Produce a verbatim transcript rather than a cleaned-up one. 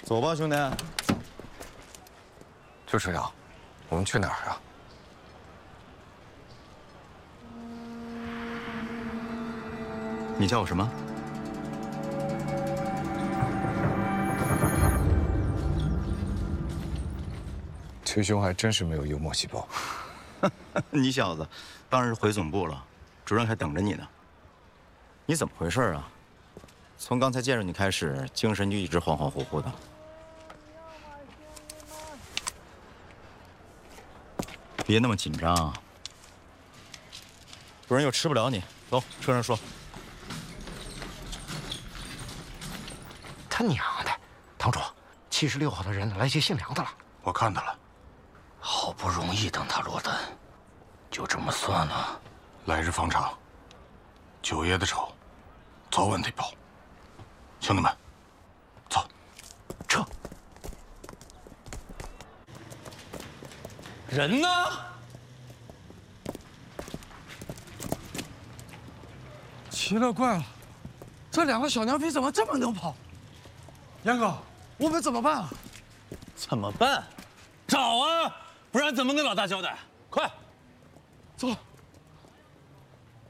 走吧，兄弟。 周车长，我们去哪儿啊？ 你叫我什么？ 崔兄还真是没有幽默细胞。 你小子当然是回总部了，主任还等着你呢。你怎么回事啊？从刚才见着你开始，精神就一直恍恍惚惚的。别那么紧张，主任又吃不了你。走，车上说。 他娘的，堂主，七十六号的人来接姓梁的了。 我看到了。 好不容易等他落单，就这么算了。 来日方长，九爷的仇，早晚得报。兄弟们，走， 撤。 人呢？ 奇了怪了，这两个小娘皮怎么这么能跑？杨哥，我们怎么办啊？ 怎么办？找啊！ 不然怎么跟老大交代？快， 走。